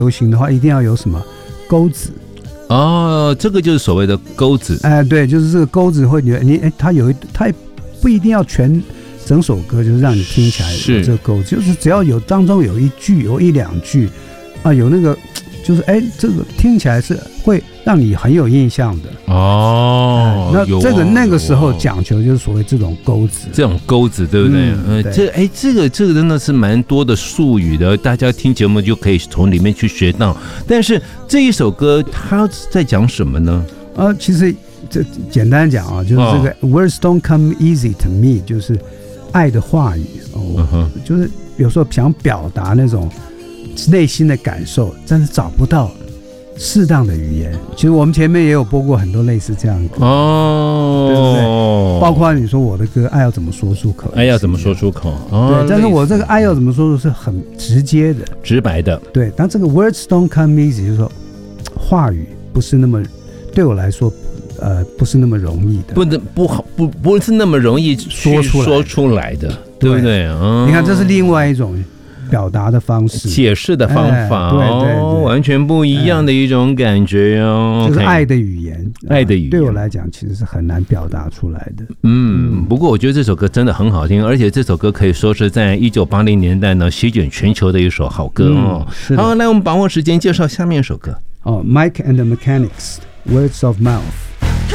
流行的话，一定要有什么钩子。 哦，这个就是所谓的钩子。 对，就是这个钩子会它不一定要整首歌就是让你听起来有这个钩子，就是只要有当中有一句有一两句啊，有那个就是这个听起来是会让你很有印象的哦。那那个时候讲求就是所谓这种钩子， 对不对？这个真的是蛮多的术语的，大家听节目就可以从里面去学到。但是这一首歌它在讲什么呢？ 其实这简单讲啊，就是这个 words don't come easy to me， 就是爱的话语就是有时候想表达那种内心的感受，但是找不到适当的语言。其实我们前面也有播过很多类似这样的歌对不对？包括你说我的歌爱要怎么说出口， 爱要怎么说出口对，但是我这个爱要怎么说出口是很直接的直白的。 对，但这个 words don't come easy 就是说话语不是那么对我来说不是那么容易的，不是那么容易说出来的，对不对？ 你看这是另外一种表达的方式， 解释的方法，对，完全不一样的一种感觉哦。 就是爱的语言，对我来讲其实是很难表达出来的。 不过我觉得这首歌真的很好听，而且这首歌可以说是在1980年代呢席卷全球的一首好歌哦。好，来我们把握时间介绍下面一首歌。 Mike and the Mechanics，Words of Mouth。